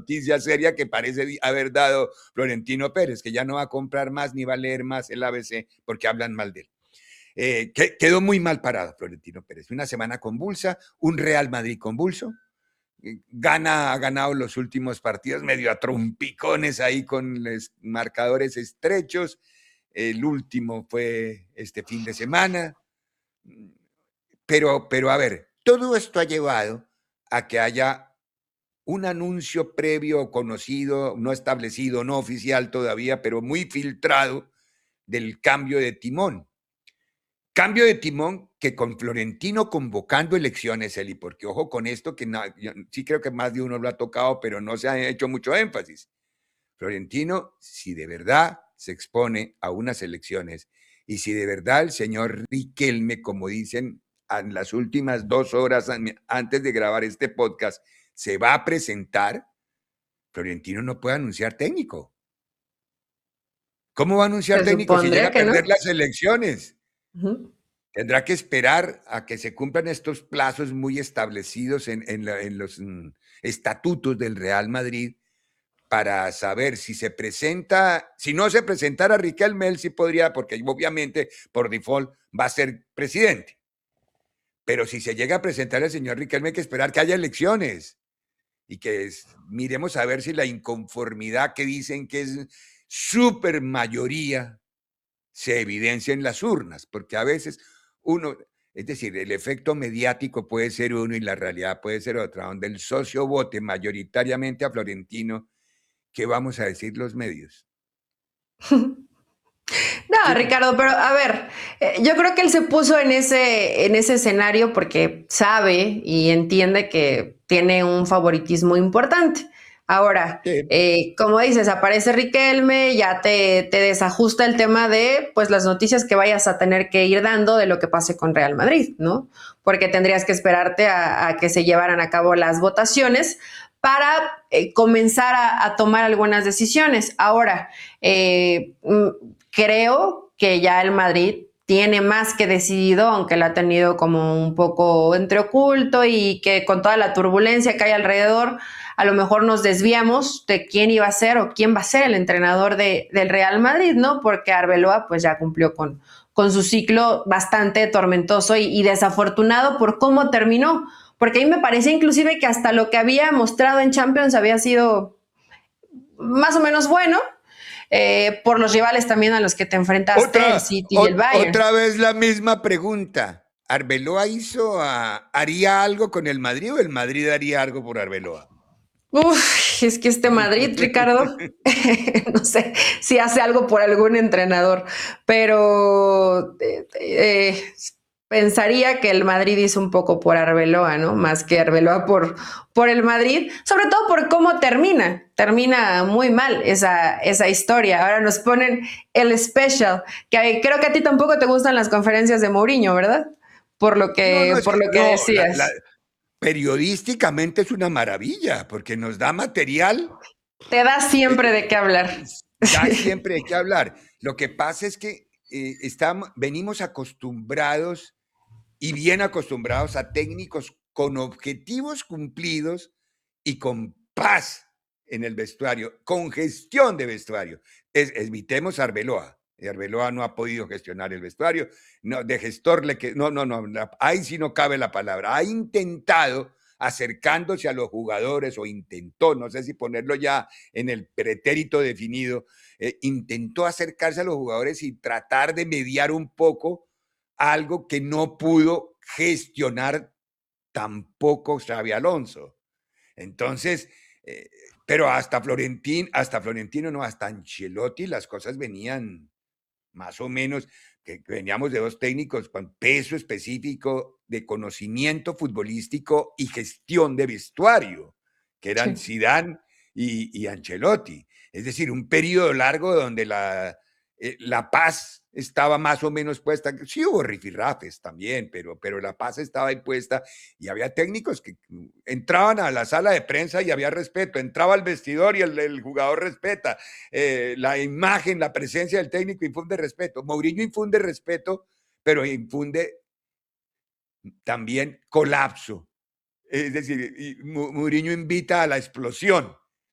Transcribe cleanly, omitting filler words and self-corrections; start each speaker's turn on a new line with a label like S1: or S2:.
S1: noticia seria que parece haber dado Florentino Pérez, que ya no va a comprar más ni va a leer más el ABC porque hablan mal de él. Quedó muy mal parado Florentino Pérez. Una semana convulsa, un Real Madrid convulso. Ha ganado los últimos partidos medio a trompicones ahí con los marcadores estrechos. El último fue este fin de semana. Pero a ver, todo esto ha llevado a que haya un anuncio previo, conocido, no establecido, no oficial todavía, pero muy filtrado, del cambio de timón. Cambio de timón que con Florentino convocando elecciones, Eli, porque ojo con esto, que yo sí creo que más de uno lo ha tocado, pero no se ha hecho mucho énfasis. Florentino, si de verdad se expone a unas elecciones y si de verdad el señor Riquelme, como dicen en las últimas 2 horas antes de grabar este podcast, se va a presentar, Florentino no puede anunciar técnico. ¿Cómo va a anunciar
S2: Se
S1: técnico si llega
S2: supondría
S1: a
S2: que no.
S1: perder las elecciones?
S2: Ujú.
S1: Tendrá que esperar a que se cumplan estos plazos muy establecidos en los estatutos del Real Madrid para saber si se presenta, si no se presentara Riquelme, él sí podría, porque obviamente por default va a ser presidente. Pero si se llega a presentar el señor Riquelme, hay que esperar que haya elecciones y que miremos a ver si la inconformidad que dicen que es súper mayoría se evidencia en las urnas, porque a veces uno, es decir, el efecto mediático puede ser uno y la realidad puede ser otra, donde el socio vote mayoritariamente a Florentino. ¿Qué vamos a decir los medios?
S2: No, Ricardo, pero a ver, yo creo que él se puso en ese escenario porque sabe y entiende que tiene un favoritismo importante. Ahora,
S1: Sí.
S2: como dices, aparece Riquelme, ya te desajusta el tema de pues las noticias que vayas a tener que ir dando de lo que pase con Real Madrid, ¿no? Porque tendrías que esperarte a que se llevaran a cabo las votaciones para comenzar a tomar algunas decisiones. Ahora, creo que ya el Madrid tiene más que decidido, aunque lo ha tenido como un poco entre oculto y que con toda la turbulencia que hay alrededor, a lo mejor nos desviamos de quién iba a ser o quién va a ser el entrenador del Real Madrid, ¿no? Porque Arbeloa pues ya cumplió con su ciclo bastante tormentoso y desafortunado por cómo terminó. Porque a mí me parece inclusive que hasta lo que había mostrado en Champions había sido más o menos bueno, por los rivales también a los que te enfrentaste, el City y el Bayern.
S1: Otra vez la misma pregunta. ¿Arbeloa haría algo con el Madrid o el Madrid haría algo por Arbeloa?
S2: Uf, es que este Madrid, Ricardo, no sé si hace algo por algún entrenador, pero pensaría que el Madrid hizo un poco por Arbeloa, ¿no? Más que Arbeloa por el Madrid, sobre todo por cómo termina. Termina muy mal esa historia. Ahora nos ponen el special, que creo que a ti tampoco te gustan las conferencias de Mourinho, ¿verdad?
S1: No, no,
S2: Por lo que
S1: no,
S2: decías.
S1: periodísticamente es una maravilla porque nos da material,
S2: Te da siempre de qué hablar.
S1: da siempre hay que hablar. Lo que pasa es que venimos acostumbrados y bien acostumbrados a técnicos con objetivos cumplidos y con paz en el vestuario, con gestión de vestuario. Evitemos a Arbeloa. Arbeloa no ha podido gestionar el vestuario. No, de gestor, no, ahí sí no cabe la palabra. Ha intentado acercándose a los jugadores o intentó, no sé si ponerlo ya en el pretérito definido, intentó acercarse a los jugadores y tratar de mediar un poco algo que no pudo gestionar tampoco Xavi Alonso. Entonces, pero hasta Florentino, no, hasta Ancelotti, las cosas venían más o menos, que veníamos de 2 técnicos con peso específico de conocimiento futbolístico y gestión de vestuario, que eran
S2: Sí.
S1: Zidane y Ancelotti. Es decir, un periodo largo donde la paz estaba más o menos puesta. Sí hubo rifirrafes también, pero la paz estaba impuesta y había técnicos que entraban a la sala de prensa y había respeto, entraba al vestidor y el jugador respeta. La imagen, la presencia del técnico infunde respeto. Mourinho infunde respeto, pero infunde también colapso. Es decir, Mourinho invita a la explosión.